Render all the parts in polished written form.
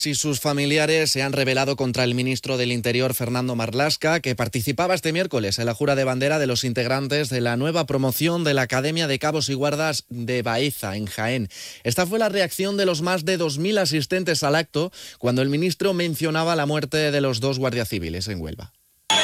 Y sus familiares se han rebelado contra el ministro del Interior, Fernando Marlaska, que participaba este miércoles en la jura de bandera de los integrantes de la nueva promoción de la Academia de Cabos y Guardas de Baeza, en Jaén. Esta fue la reacción de los más de 2.000 asistentes al acto cuando el ministro mencionaba la muerte de los 2 guardias civiles en Huelva.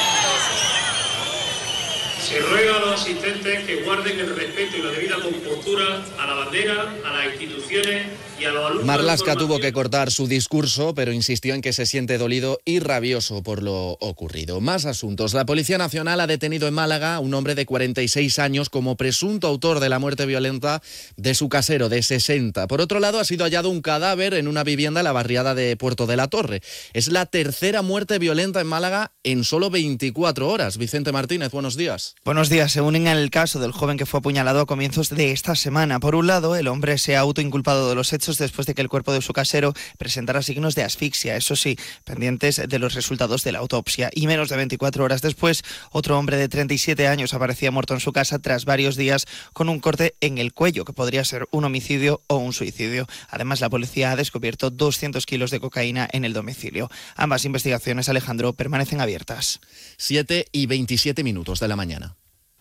Se ruega a los asistentes que guarden el respeto y la debida compostura a la bandera, a las instituciones y a los alumnos. Marlaska tuvo que cortar su discurso, pero insistió en que se siente dolido y rabioso por lo ocurrido. Más asuntos. La Policía Nacional ha detenido en Málaga a un hombre de 46 años como presunto autor de la muerte violenta de su casero de 60. Por otro lado, ha sido hallado un cadáver en una vivienda en la barriada de Puerto de la Torre. Es la tercera muerte violenta en Málaga en solo 24 horas. Vicente Martínez, buenos días. Buenos días. Se unen al caso del joven que fue apuñalado a comienzos de esta semana. Por un lado, el hombre se ha autoinculpado de los hechos después de que el cuerpo de su casero presentara signos de asfixia, eso sí, pendientes de los resultados de la autopsia. Y menos de 24 horas después, otro hombre de 37 años aparecía muerto en su casa tras varios días con un corte en el cuello, que podría ser un homicidio o un suicidio. Además, la policía ha descubierto 200 kilos de cocaína en el domicilio. Ambas investigaciones, Alejandro, permanecen abiertas. 7:27 de la mañana.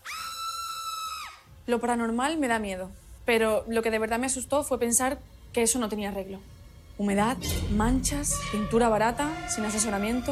Lo paranormal me da miedo, pero lo que de verdad me asustó fue pensar que eso no tenía arreglo. Humedad, manchas, pintura barata, sin asesoramiento.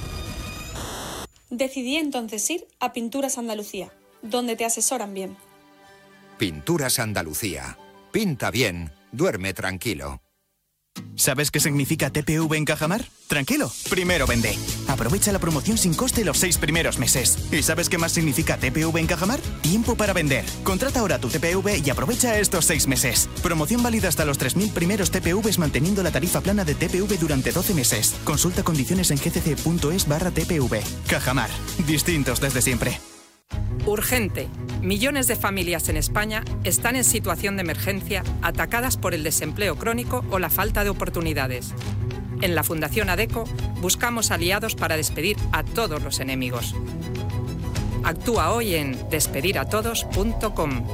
Decidí entonces ir a Pinturas Andalucía, donde te asesoran bien. Pinturas Andalucía. Pinta bien, duerme tranquilo. ¿Sabes qué significa TPV en Cajamar? Tranquilo, primero vende. Aprovecha la promoción sin coste los 6 primeros meses. ¿Y sabes qué más significa TPV en Cajamar? Tiempo para vender. Contrata ahora tu TPV y aprovecha estos 6 meses. Promoción válida hasta los 3.000 primeros TPVs manteniendo la tarifa plana de TPV durante 12 meses. Consulta condiciones en gcc.es/TPV. Cajamar. Distintos desde siempre. Urgente. Millones de familias en España están en situación de emergencia, atacadas por el desempleo crónico o la falta de oportunidades. En la Fundación ADECO buscamos aliados para despedir a todos los enemigos. Actúa hoy en despediratodos.com.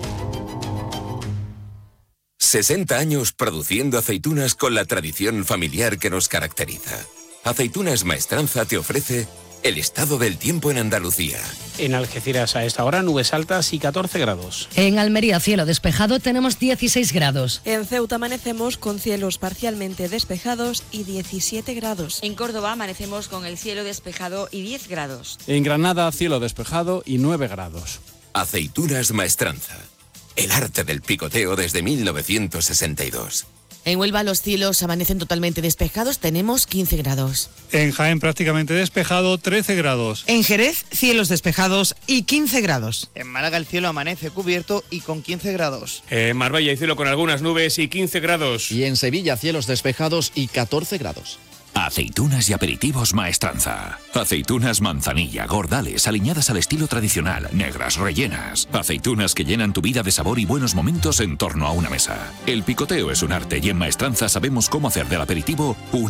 60 años produciendo aceitunas con la tradición familiar que nos caracteriza. Aceitunas Maestranza te ofrece el estado del tiempo en Andalucía. En Algeciras a esta hora nubes altas y 14 grados. En Almería cielo despejado, tenemos 16 grados. En Ceuta amanecemos con cielos parcialmente despejados y 17 grados. En Córdoba amanecemos con el cielo despejado y 10 grados. En Granada cielo despejado y 9 grados. Aceitunas Maestranza. El arte del picoteo desde 1962. En Huelva los cielos amanecen totalmente despejados, tenemos 15 grados. En Jaén prácticamente despejado, 13 grados. En Jerez, cielos despejados y 15 grados. En Málaga el cielo amanece cubierto y con 15 grados. En Marbella hay cielo con algunas nubes y 15 grados. Y en Sevilla cielos despejados y 14 grados. Aceitunas y aperitivos Maestranza. Aceitunas manzanilla, gordales, aliñadas al estilo tradicional, negras, rellenas. Aceitunas que llenan tu vida de sabor y buenos momentos en torno a una mesa. El picoteo es un arte y en Maestranza sabemos cómo hacer del aperitivo una